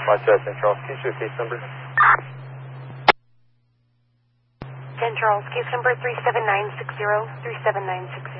Roger, St. Charles. Can you see the case number? St. Charles, case number 37960, 37960.